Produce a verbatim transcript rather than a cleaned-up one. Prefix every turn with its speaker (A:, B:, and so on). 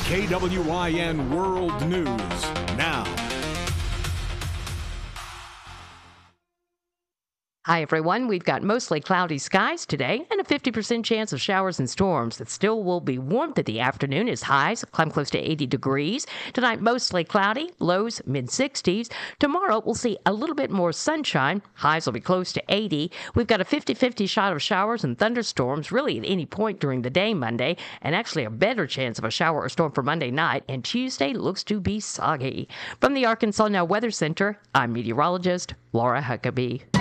A: K W I N World News now.
B: Hi, everyone. We've got mostly cloudy skies today and a fifty percent chance of showers and storms. It still will be warm to the afternoon as highs climb close to eighty degrees. Tonight, mostly cloudy, lows mid sixties. Tomorrow, we'll see a little bit more sunshine. Highs will be close to eighty. We've got a fifty fifty shot of showers and thunderstorms really at any point during the day Monday, and actually a better chance of a shower or storm for Monday night. And Tuesday looks to be soggy. From the Arkansas Now Weather Center, I'm meteorologist Laura Huckabee.